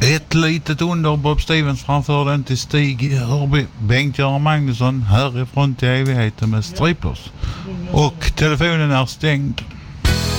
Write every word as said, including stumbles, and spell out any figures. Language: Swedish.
Ett litet under. Bob Stevens framför den till Stig Hörby. Bengt-Göran Magnusson härifrån till evigheten med Strippers. Och telefonen är stängd.